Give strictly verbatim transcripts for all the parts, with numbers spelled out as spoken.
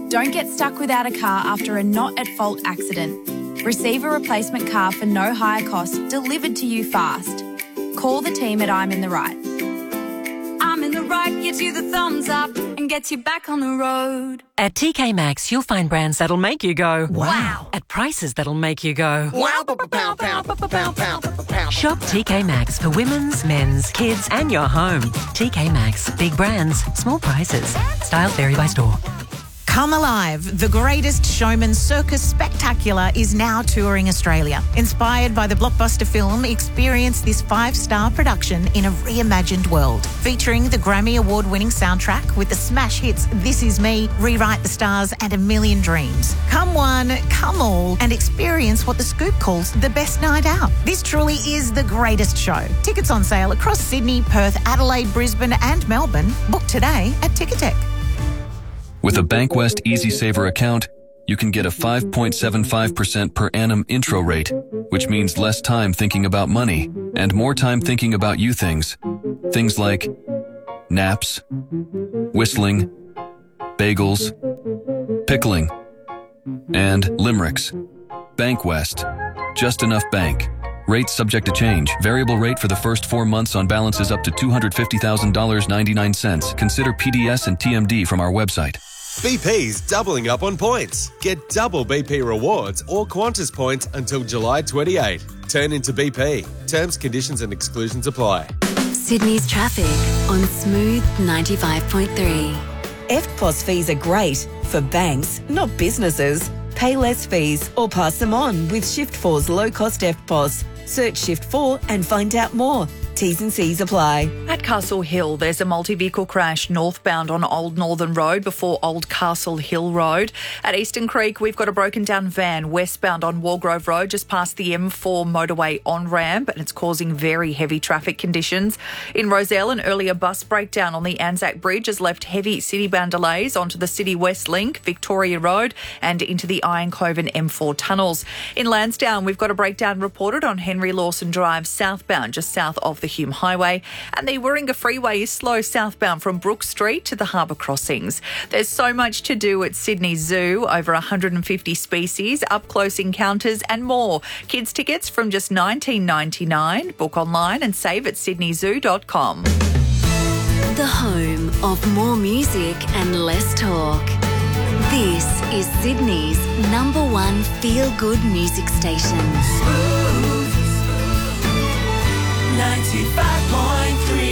Don't get stuck without a car after a not-at-fault accident. Receive a replacement car for no higher cost delivered to you fast. Call the team at I'm in the Right. I'm in the Right gives you the thumbs up and gets you back on the road. At T K Maxx, you'll find brands that'll make you go, wow. At prices that'll make you go, wow. Pow, pow, pow, pow, pow. Shop T K Maxx for women's, men's, kids and your home. T K Maxx. Big brands, small prices. Styles vary by store. Come Alive, the Greatest Showman Circus Spectacular is now touring Australia. Inspired by the blockbuster film, experience this five-star production in a reimagined world. Featuring the Grammy Award-winning soundtrack with the smash hits This Is Me, Rewrite the Stars and A Million Dreams. Come one, come all and experience what The Scoop calls the best night out. This truly is the greatest show. Tickets on sale across Sydney, Perth, Adelaide, Brisbane and Melbourne. Book today at Ticketek. With a Bankwest EasySaver account, you can get a five point seven five percent per annum intro rate, which means less time thinking about money and more time thinking about you things. Things like naps, whistling, bagels, pickling, and limericks. Bankwest. Just enough bank. Rates subject to change. Variable rate for the first four months on balances up to two hundred fifty thousand dollars and ninety-nine cents. Consider P D S and T M D from our website. B P's doubling up on points. Get double B P rewards or Qantas points until July twenty-eighth. Turn into B P. Terms, conditions and exclusions apply. Sydney's traffic on Smooth ninety-five point three. F P O S fees are great for banks, not businesses. Pay less fees or pass them on with Shift four's low-cost F P O S. Search Shift four and find out more. T's and C's apply. At Castle Hill, there's a multi-vehicle crash northbound on Old Northern Road before Old Castle Hill Road. At Eastern Creek, we've got a broken-down van westbound on Walgrove Road just past the M four motorway on-ramp, and it's causing very heavy traffic conditions. In Rozelle, an earlier bus breakdown on the Anzac Bridge has left heavy city-bound delays onto the City West Link, Victoria Road, and into the Iron Cove and M four tunnels. In Lansdowne, we've got a breakdown reported on Henry Lawson Drive southbound, just south of the Hume Highway, and the Warringah Freeway is slow southbound from Brook Street to the harbour crossings. There's so much to do at Sydney Zoo, over one hundred fifty species, up-close encounters and more. Kids tickets from just nineteen ninety-nine. Book online and save at sydney zoo dot com. The home of more music and less talk. This is Sydney's number one feel-good music station. ninety-five point three.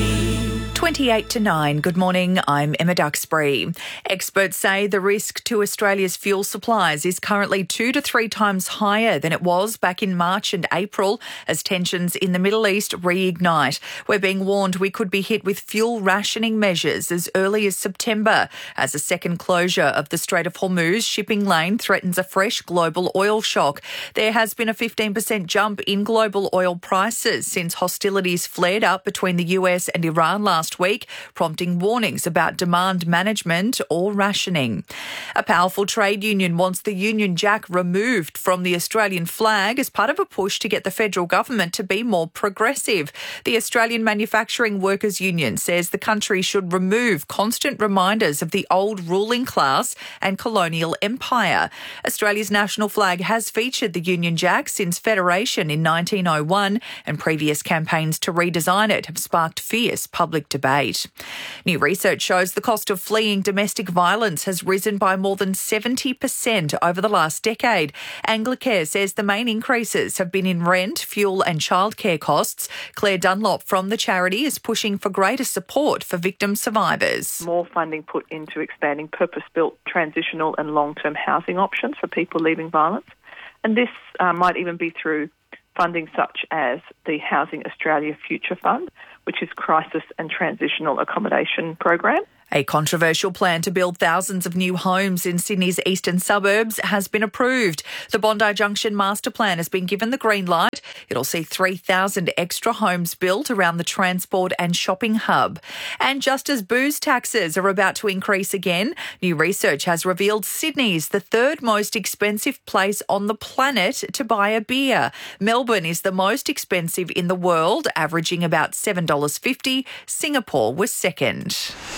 twenty-eight to nine. Good morning, I'm Emma Duxbury. Experts say the risk to Australia's fuel supplies is currently two to three times higher than it was back in March and April as tensions in the Middle East reignite. We're being warned we could be hit with fuel rationing measures as early as September as a second closure of the Strait of Hormuz shipping lane threatens a fresh global oil shock. There has been a fifteen percent jump in global oil prices since hostilities flared up between the U S and Iran last week, prompting warnings about demand management or rationing. A powerful trade union wants the Union Jack removed from the Australian flag as part of a push to get the federal government to be more progressive. The Australian Manufacturing Workers Union says the country should remove constant reminders of the old ruling class and colonial empire. Australia's national flag has featured the Union Jack since Federation in nineteen oh one, and previous campaigns to redesign it have sparked fierce public debate. New research shows the cost of fleeing domestic violence has risen by more than seventy percent over the last decade. Anglicare says the main increases have been in rent, fuel and childcare costs. Claire Dunlop from the charity is pushing for greater support for victim survivors. More funding put into expanding purpose-built transitional and long-term housing options for people leaving violence. And this uh, might even be through funding such as the Housing Australia Future Fund, which is crisis and transitional accommodation program. A controversial plan to build thousands of new homes in Sydney's eastern suburbs has been approved. The Bondi Junction Master Plan has been given the green light. It'll see three thousand extra homes built around the transport and shopping hub. And just as booze taxes are about to increase again, new research has revealed Sydney's the third most expensive place on the planet to buy a beer. Melbourne is the most expensive in the world, averaging about seven dollars fifty. Singapore was second.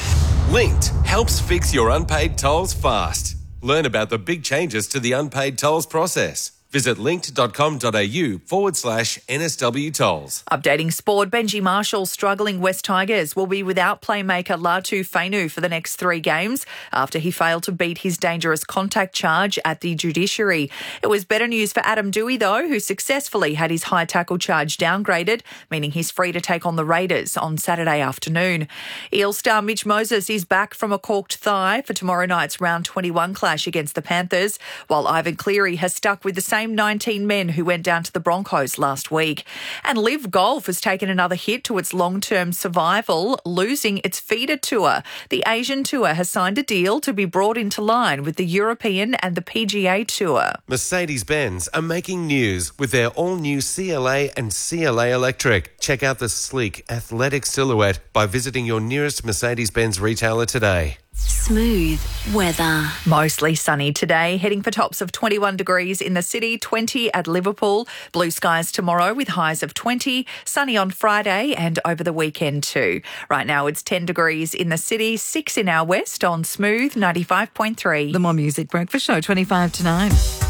Linked helps fix your unpaid tolls fast. Learn about the big changes to the unpaid tolls process. Visit linked.com.au forward slash NSW tolls. Updating sport, Benji Marshall's struggling West Tigers will be without playmaker Latu Fainu for the next three games after he failed to beat his dangerous contact charge at the judiciary. It was better news for Adam Dewey, though, who successfully had his high tackle charge downgraded, meaning he's free to take on the Raiders on Saturday afternoon. Eel star Mitch Moses is back from a corked thigh for tomorrow night's round twenty-one clash against the Panthers, while Ivan Cleary has stuck with the same nineteen men who went down to the Broncos last week. And Live Golf has taken another hit to its long-term survival, losing its feeder tour. The Asian Tour has signed a deal to be brought into line with the European and the P G A Tour. Mercedes-Benz are making news with their all-new C L A and C L A Electric. Check out the sleek, athletic silhouette by visiting your nearest Mercedes-Benz retailer today. Smooth weather. Mostly sunny today, heading for tops of twenty-one degrees in the city, twenty at Liverpool. Blue skies tomorrow with highs of twenty, sunny on Friday and over the weekend too. Right now it's ten degrees in the city, six in our west on Smooth ninety-five point three. The More Music Breakfast Show, twenty-five to nine.